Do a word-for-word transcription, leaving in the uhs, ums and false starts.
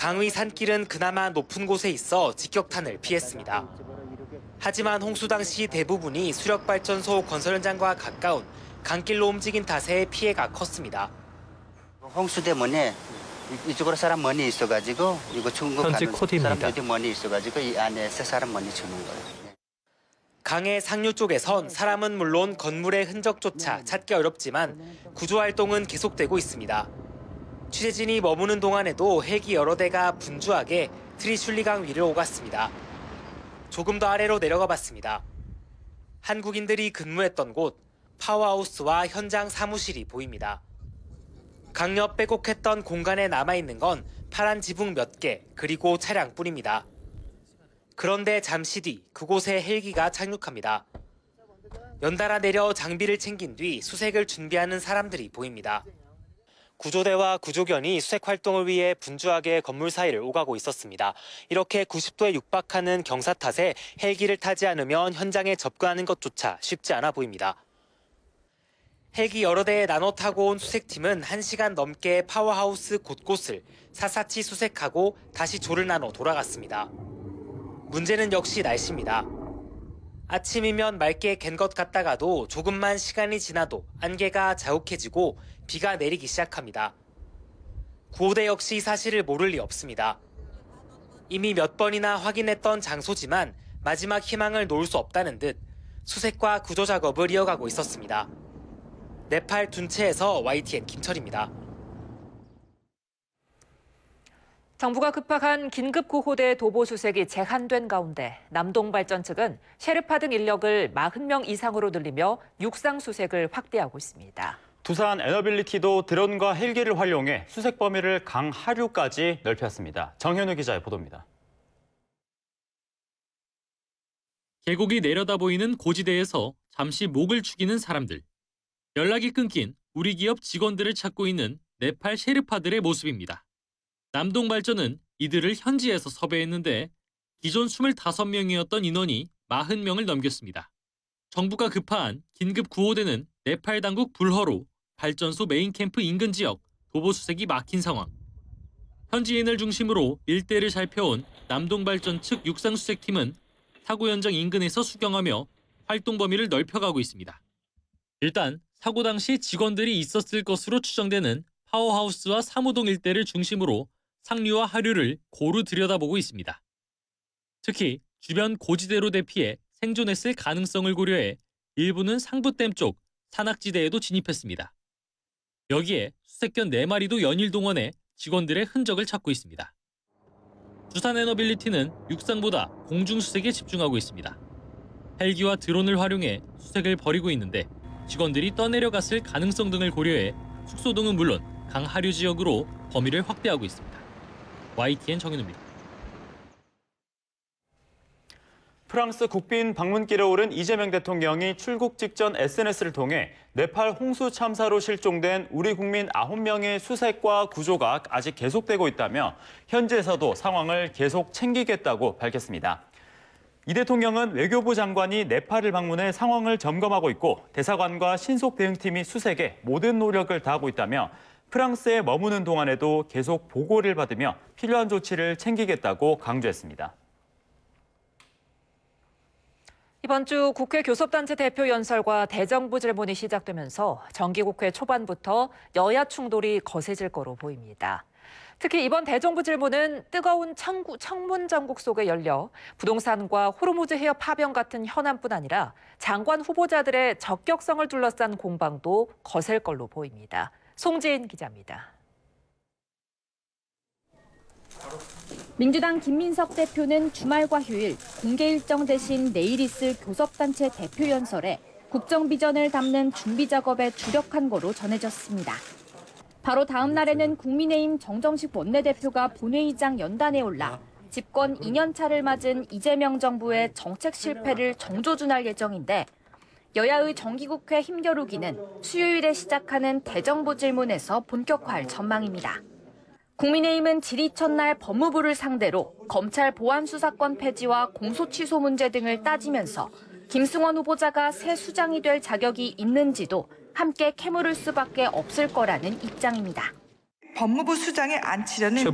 강의 산길은 그나마 높은 곳에 있어 직격탄을 피했습니다. 하지만 홍수 당시 대부분이 수력발전소 건설 현장과 가까운 강길로 움직인 탓에 피해가 컸습니다. 홍수 때문에 이쪽으로 사람 많이 있어가지고 이거 중국 현지 가는 코드입니다. 사람들이 많이 있어가지고 이 안에서 사람 많이 주는 거예요. 강의 상류 쪽에선 사람은 물론 건물의 흔적조차 찾기 어렵지만 구조 활동은 계속되고 있습니다. 취재진이 머무는 동안에도 헬기 여러 대가 분주하게 트리슐리강 위를 오갔습니다. 조금 더 아래로 내려가 봤습니다. 한국인들이 근무했던 곳 파워하우스와 현장 사무실이 보입니다. 강옆 빼곡했던 공간에 남아있는 건 파란 지붕 몇 개, 그리고 차량뿐입니다. 그런데 잠시 뒤 그곳에 헬기가 착륙합니다. 연달아 내려 장비를 챙긴 뒤 수색을 준비하는 사람들이 보입니다. 구조대와 구조견이 수색 활동을 위해 분주하게 건물 사이를 오가고 있었습니다. 이렇게 구십 도에 육박하는 경사 탓에 헬기를 타지 않으면 현장에 접근하는 것조차 쉽지 않아 보입니다. 헬기 여러 대에 나눠 타고 온 수색팀은 한 시간 넘게 파워하우스 곳곳을 샅샅이 수색하고 다시 조를 나눠 돌아갔습니다. 문제는 역시 날씨입니다. 아침이면 맑게 갠 것 같다가도 조금만 시간이 지나도 안개가 자욱해지고 비가 내리기 시작합니다. 구호대 역시 사실을 모를 리 없습니다. 이미 몇 번이나 확인했던 장소지만 마지막 희망을 놓을 수 없다는 듯 수색과 구조 작업을 이어가고 있었습니다. 네팔 둔체에서 와이티엔 김철입니다. 정부가 급박한 긴급 구호대 도보 수색이 제한된 가운데 남동발전 측은 셰르파 등 인력을 사십 명 이상으로 늘리며 육상 수색을 확대하고 있습니다. 두산 에너빌리티도 드론과 헬기를 활용해 수색 범위를 강 하류까지 넓혔습니다. 정현우 기자의 보도입니다. 계곡이 내려다 보이는 고지대에서 잠시 목을 축이는 사람들. 연락이 끊긴 우리 기업 직원들을 찾고 있는 네팔 셰르파들의 모습입니다. 남동발전은 이들을 현지에서 섭외했는데 기존 이십오 명이었던 인원이 사십 명을 넘겼습니다. 정부가 급파한 긴급 구호대는 네팔 당국 불허로 발전소 메인 캠프 인근 지역 도보 수색이 막힌 상황. 현지인을 중심으로 일대를 살펴온 남동발전 측 육상수색팀은 사고 현장 인근에서 수경하며 활동 범위를 넓혀가고 있습니다. 일단 사고 당시 직원들이 있었을 것으로 추정되는 파워하우스와 사무동 일대를 중심으로 상류와 하류를 고루 들여다보고 있습니다. 특히 주변 고지대로 대피해 생존했을 가능성을 고려해 일부는 상부댐 쪽 산악지대에도 진입했습니다. 여기에 수색견 네 마리도 연일 동원해 직원들의 흔적을 찾고 있습니다. 두산에너빌리티는 육상보다 공중수색에 집중하고 있습니다. 헬기와 드론을 활용해 수색을 벌이고 있는데 직원들이 떠내려갔을 가능성 등을 고려해 숙소 등은 물론 강하류 지역으로 범위를 확대하고 있습니다. 와이티엔 정현우입니다. 프랑스 국빈 방문길에 오른 이재명 대통령이 출국 직전 에스엔에스를 통해 네팔 홍수 참사로 실종된 우리 국민 아홉 명의 수색과 구조가 아직 계속되고 있다며 현지에서도 상황을 계속 챙기겠다고 밝혔습니다. 이 대통령은 외교부 장관이 네팔을 방문해 상황을 점검하고 있고 대사관과 신속 대응팀이 수색에 모든 노력을 다하고 있다며 프랑스에 머무는 동안에도 계속 보고를 받으며 필요한 조치를 챙기겠다고 강조했습니다. 이번 주 국회 교섭단체 대표 연설과 대정부 질문이 시작되면서 정기국회 초반부터 여야 충돌이 거세질 거로 보입니다. 특히 이번 대정부 질문은 뜨거운 청구, 청문 전국 속에 열려 부동산과 호르무즈 해협 파병 같은 현안뿐 아니라 장관 후보자들의 적격성을 둘러싼 공방도 거셀 걸로 보입니다. 송지인 기자입니다. 민주당 김민석 대표는 주말과 휴일 공개 일정 대신 내일 있을 교섭단체 대표 연설에 국정 비전을 담는 준비 작업에 주력한 거로 전해졌습니다. 바로 다음 날에는 국민의힘 정정식 원내대표가 본회의장 연단에 올라 집권 이 년 차를 맞은 이재명 정부의 정책 실패를 정조준할 예정인데 여야의 정기국회 힘겨루기는 수요일에 시작하는 대정부 질문에서 본격화할 전망입니다. 국민의힘은 질의 첫날 법무부를 상대로 검찰 보안 수사권 폐지와 공소 취소 문제 등을 따지면서 김승원 후보자가 새 수장이 될 자격이 있는지도 함께 캐물을 수밖에 없을 거라는 입장입니다. 법무부 수장에 앉히려는